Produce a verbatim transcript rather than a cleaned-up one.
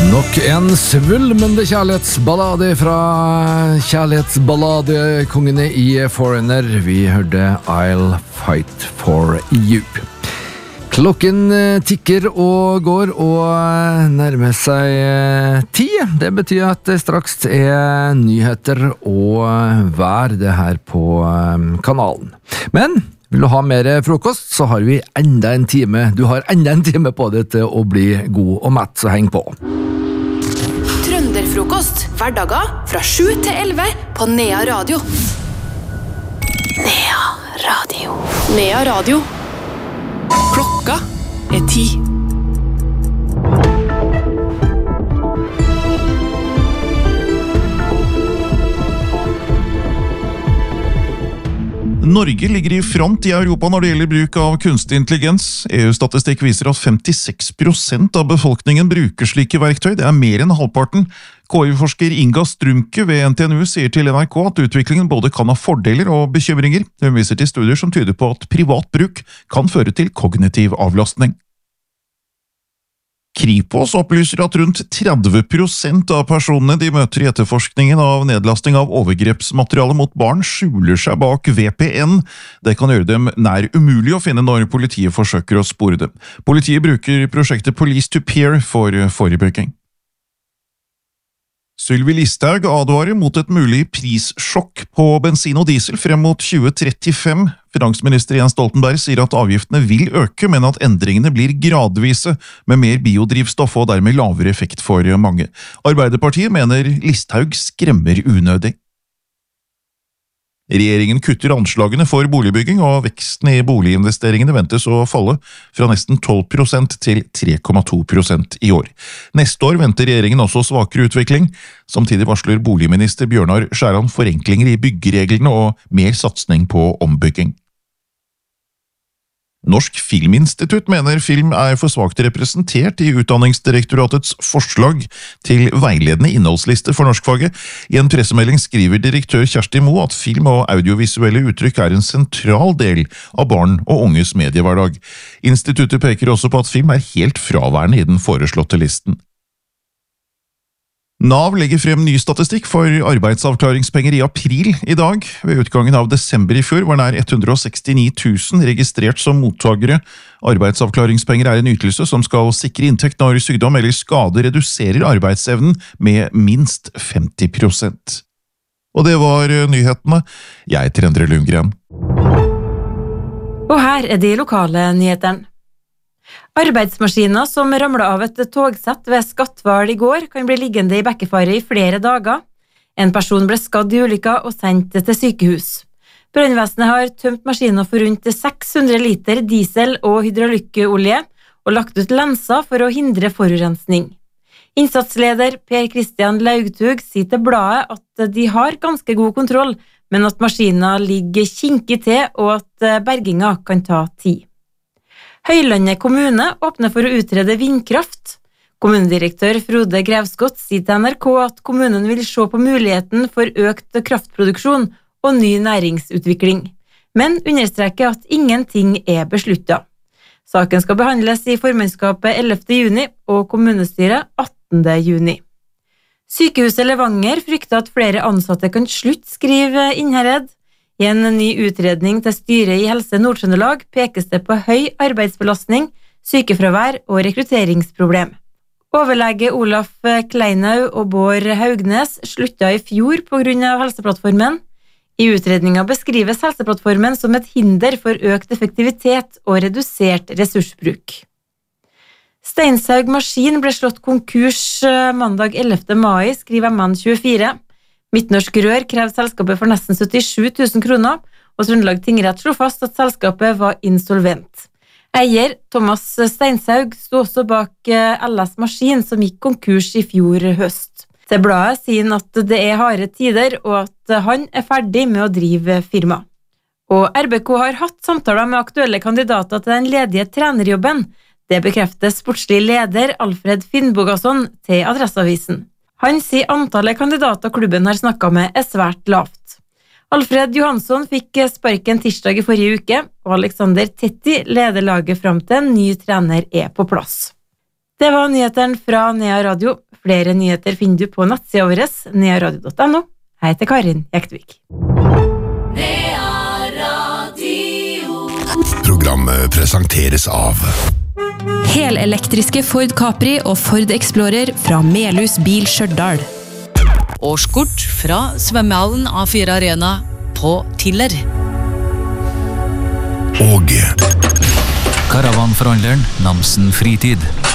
Nok en svulmende kjærlighetsballade fra kjærlighetsballadekongene i Foreigner. Vi hørte I'll Fight For You. Klokken tikker og går og nærmer seg ti. Det betyr at det straks er nyheter og vær det her på kanalen. Men vil du ha mer frokost, så har vi enda en time. Du har enda en time på det til å bli god og mett, så heng på. Trønderfrokost, hverdager fra sju til elleve på Nea Radio. Nea Radio. Nea Radio. Klokka er ti. Norge ligger i front i Europa når det gjelder bruk av kunstig intelligens. E U-statistikk viser at femtiseks prosent av befolkningen bruker slike verktøy. Det er mer enn halvparten. K I-forsker Inga Strumke ved N T N U sier til N R K at utviklingen både kan ha fordeler og bekymringer. Hun viser til studier som tyder på at privat bruk kan føre til kognitiv avlastning. Kripos opplyser at rundt tretti prosent av personene de møter i etterforskningen av nedlasting av overgrepsmateriale mot barn skjuler seg bak V P N. Det kan gjøre dem nær umulig å finne når politiet forsøker å spore dem. Politiet bruker prosjektet Police to Peer for forebygging. Sylvi Listhaug advarer mot et mulig prissjokk på bensin og diesel frem mot tjue trettifem. Finansminister Jens Stoltenberg sier at avgiftene vil øke, men at endringene blir gradvise, med mer biodrivstoff og dermed lavere effekt for mange. Arbeiderpartiet mener Listhaug skremmer unødig. Regjeringen kutter anslagene for boligbygging, og veksten i boliginvesteringene ventes å falle fra nesten tolv prosent til tre komma to prosent i år. Neste år venter regjeringen også svakere utvikling. Samtidig varsler boligminister Bjørnar Skjæran forenklinger i byggereglene og mer satsning på ombygging. Norsk Filminstitutt mener film er for svakt representert i Utdanningsdirektoratets forslag til veiledende innholdsliste for norskfaget. I en pressemelding skriver direktør Kjersti Moe at film og audiovisuelle uttrykk er en sentral del av barn og unges mediehverdag. Instituttet peker også på at film er helt fraværende i den foreslåtte listen. Nav legger frem ny statistikk for arbeidsavklaringspenger i april i dag. Ved utgangen av desember i fjor var nær hundre og sekstini tusen registrert som mottagere. Arbeidsavklaringspenger er en ytelse som skal sikre inntekt når sykdom eller skade reduserer arbeidsevnen med minst femti prosent. Og det var nyhetene. Jeg heter Endre Lundgren. Og her er de lokale nyhetene. Arbeidsmaskiner som ramlet av et togsett ved Skatval i går kan bli liggende i bekkefare i flere dager. En person ble skadd i ulykka og sendt til sykehus. Brannvesenet har tømt maskiner for rundt seks hundre liter diesel og hydraulikkolje og lagt ut lenser for å hindre forurensning. Innsatsleder Per Kristian Laugtug sier til bladet at de har ganske god kontroll, men at maskiner ligger kinkig til og at berginga kan ta tid. Høylandet kommune åpner for å utrede vindkraft. Kommunedirektør Frode Grevskott sier til N R K at kommunen vil se på muligheten for økt kraftproduksjon og ny næringsutvikling, men understreker at ingenting er besluttet. Saken skal behandles i formannskapet ellevte juni og kommunestyret attende juni. Sykehuset Levanger frykter at flere ansatte kan slutte, skriver Innherred. I en ny utredning til styret i Helse Nord-Trøndelag pekes det på høy arbeidsbelastning, sykefravær og rekrutteringsproblem. Overlege Olaf Kleinau og Bård Haugnes slutta i fjor på grunn av Helseplattformen. I utredningen beskrives Helseplattformen som et hinder for økt effektivitet og redusert ressursbruk. Steinshaug Maskin ble slått konkurs mandag ellevte mai, skriver M N tjuefire. Midtnorsk Rør krev selskapet for nesten syttisju tusen kroner, og Trøndelag tingrett slo fast at selskapet var insolvent. Eier Thomas Steinshaug sto også bak L S Maskin, som gikk konkurs i fjor høst. Til bladet sier han at det er harde tider, og at han er ferdig med å drive firma. Og R B K har hatt samtaler med aktuelle kandidater til den ledige trenerjobben. Det bekrefter sportslig leder Alfred Finnbogason til Adresseavisen. Han sier antallet kandidater klubben har snakket med er svært lavt. Alfred Johansson fikk sparken tirsdag i forrige uke, og Alexander Tetti leder laget frem til en ny trener er på plass. Det var nyhetene fra Nea Radio. Flere nyheter finner du på nettsida vår nearadio punktum no. Jeg heter Karin Jektvik. Programmet presenteres av Helelektriske Ford Capri og Ford Explorer fra Melhus Bil Stjørdal. Årskort fra svømmehallen A fire Arena på Tiller. Og Karavanforhandleren Namsen Fritid.